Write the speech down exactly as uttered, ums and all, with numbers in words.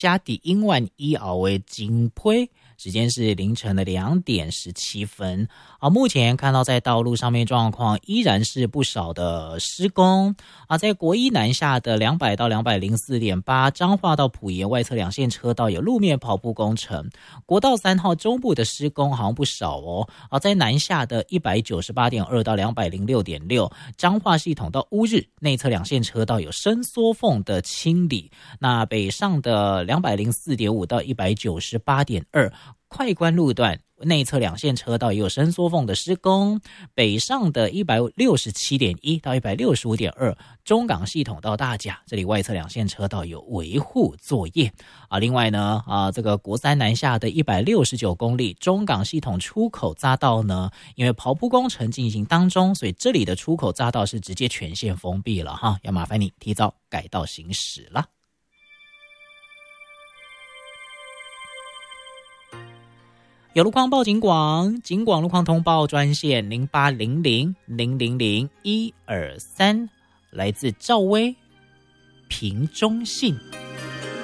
嘉底英万一熬为金推。时间是凌晨的两点十七分啊。目前看到在道路上面状况依然是不少的施工啊，在国一南下的两百到两百零四点八，彰化到埔盐外侧两线车道有路面跑步工程。国道三号中部的施工好像不少哦啊，在南下的一百九十八点二到两百零六点六，彰化系统到乌日内侧两线车道有伸缩缝的清理。那北上的两百零四点五到一百九十八点二。快关路段内侧两线车道也有伸缩缝的施工，北上的一百六十七点一到一百六十五点二，中港系统到大甲，这里外侧两线车道有维护作业啊。另外呢，啊，这个国三南下的一百六十九公里，中港系统出口匝道呢，因为刨铺工程进行当中，所以这里的出口匝道是直接全线封闭了哈，要麻烦你提早改道行驶了。有路况报警广，警广路况通报专线零八零零零零零一二三，来自赵威屏中信。